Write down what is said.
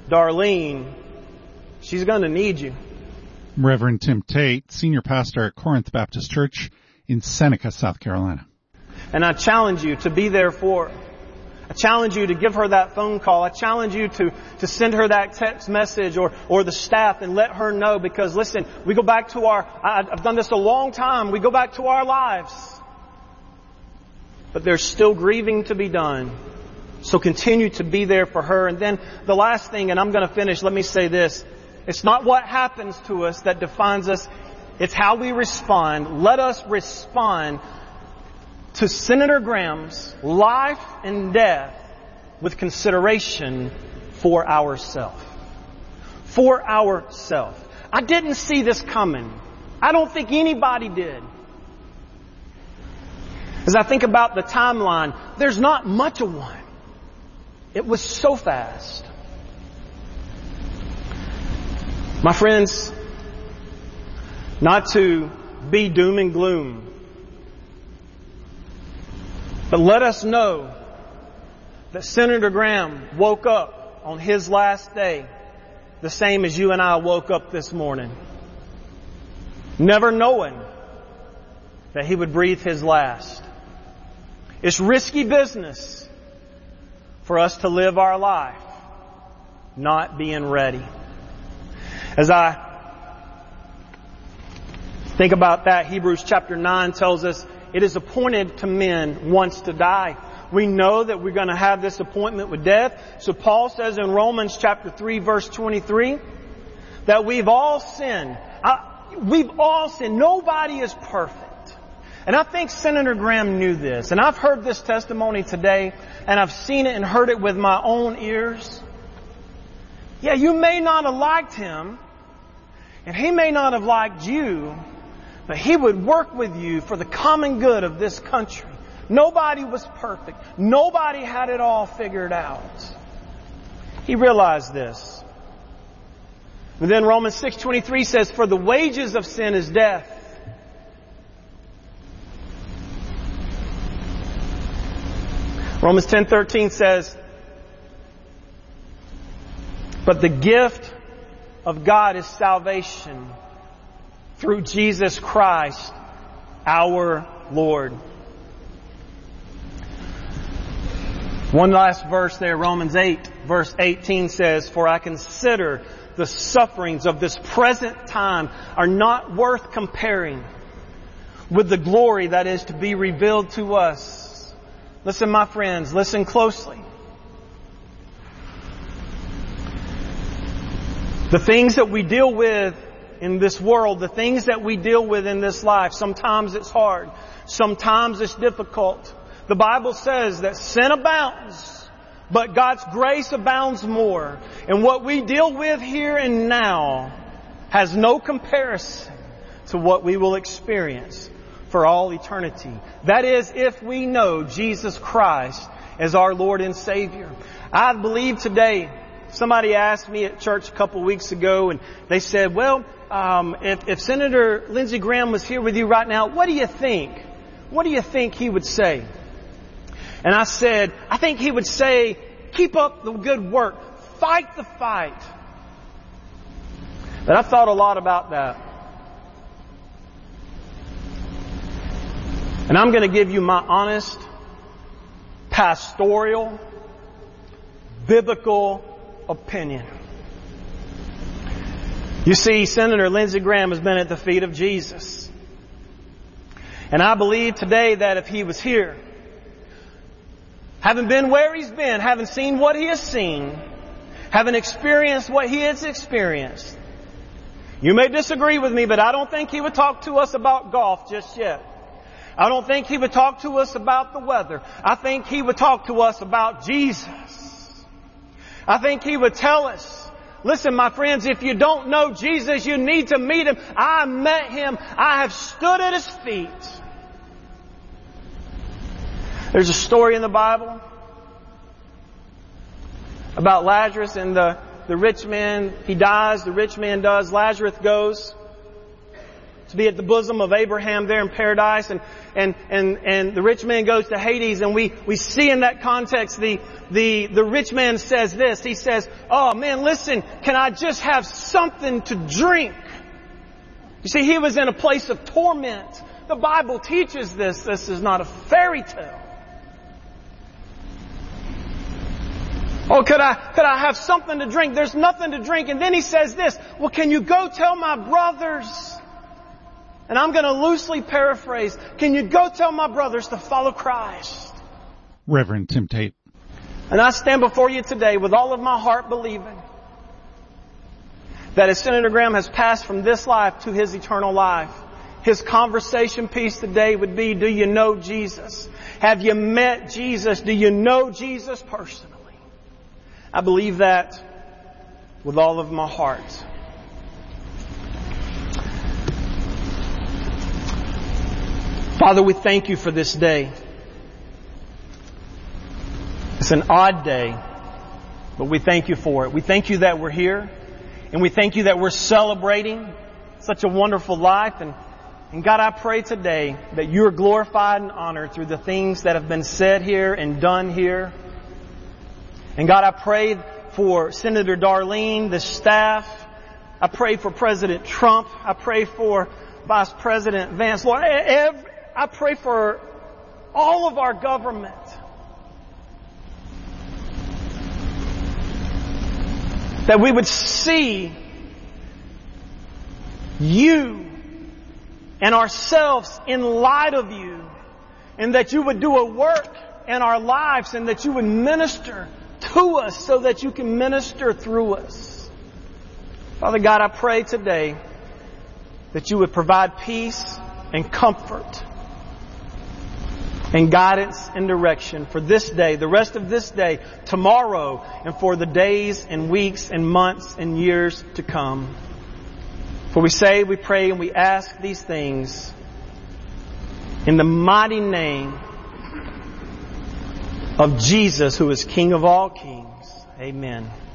Darlene, she's going to need you. Reverend Tim Tate, Senior Pastor at Corinth Baptist Church in Seneca, South Carolina. And I challenge you to be there for her. I challenge you to give her that phone call. I challenge you to send her that text message or the staff and let her know, because listen, we go back to I've done this a long time. We go back to our lives. But there's still grieving to be done. So continue to be there for her. And then the last thing, and I'm going to finish, let me say this. It's not what happens to us that defines us. It's how we respond. Let us respond to Senator Graham's life and death with consideration for ourselves. For ourselves. I didn't see this coming. I don't think anybody did. As I think about the timeline, there's not much of one. It was so fast. My friends, not to be doom and gloom, but let us know that Senator Graham woke up on his last day the same as you and I woke up this morning, never knowing that he would breathe his last. It's risky business for us to live our life not being ready. As I think about that, Hebrews chapter 9 tells us it is appointed to men once to die. We know that we're going to have this appointment with death. So Paul says in Romans chapter 3 verse 23 that we've all sinned. We've all sinned. Nobody is perfect. And I think Senator Graham knew this. And I've heard this testimony today, and I've seen it and heard it with my own ears. Yeah, you may not have liked him, and he may not have liked you, but he would work with you for the common good of this country. Nobody was perfect. Nobody had it all figured out. He realized this. But then Romans 6:23 says, "For the wages of sin is death." Romans 10:13 says, "But the gift of God is salvation through Jesus Christ, our Lord." One last verse there, Romans 8, verse 18 says, "For I consider the sufferings of this present time are not worth comparing with the glory that is to be revealed to us." Listen, my friends, listen closely. The things that we deal with in this world, the things that we deal with in this life, sometimes it's hard. Sometimes it's difficult. The Bible says that sin abounds, but God's grace abounds more. And what we deal with here and now has no comparison to what we will experience for all eternity. That is, if we know Jesus Christ as our Lord and Savior. I believe today, somebody asked me at church a couple weeks ago, and they said, well, if Senator Lindsey Graham was here with you right now, what do you think? What do you think he would say? And I said, I think he would say, keep up the good work. Fight the fight. But I've thought a lot about that. And I'm going to give you my honest, pastoral, biblical opinion. You see, Senator Lindsey Graham has been at the feet of Jesus. And I believe today that if he was here, having been where he's been, having seen what he has seen, having experienced what he has experienced, you may disagree with me, but I don't think he would talk to us about golf just yet. I don't think he would talk to us about the weather. I think he would talk to us about Jesus. I think he would tell us, listen, my friends, if you don't know Jesus, you need to meet Him. I met Him. I have stood at His feet. There's a story in the Bible about Lazarus and the rich man. He dies, the rich man does, Lazarus goes. to be at the bosom of Abraham there in paradise, and the rich man goes to Hades, and we see in that context the rich man says this. He says, "Oh man, listen, can I just have something to drink?" You see, he was in a place of torment. The Bible teaches this. This is not a fairy tale. Oh, could I have something to drink? There's nothing to drink. And then he says this, "Well, can you go tell my brothers?" And I'm going to loosely paraphrase. Can you go tell my brothers to follow Christ? Reverend Tim Tate. And I stand before you today with all of my heart believing that as Senator Graham has passed from this life to his eternal life, his conversation piece today would be, do you know Jesus? Have you met Jesus? Do you know Jesus personally? I believe that with all of my heart. Father, we thank you for this day. It's an odd day, but we thank you for it. We thank you that we're here, and we thank you that we're celebrating such a wonderful life. And God, I pray today that you are glorified and honored through the things that have been said here and done here. And God, I pray for Senator Darlene, the staff. I pray for President Trump. I pray for Vice President Vance. Lord, I pray for all of our government. That we would see you and ourselves in light of you, and that you would do a work in our lives, and that you would minister to us so that you can minister through us. Father God, I pray today that you would provide peace and comfort and guidance and direction for this day, the rest of this day, tomorrow, and for the days and weeks and months and years to come. For we say, we pray, and we ask these things in the mighty name of Jesus, who is King of all kings. Amen.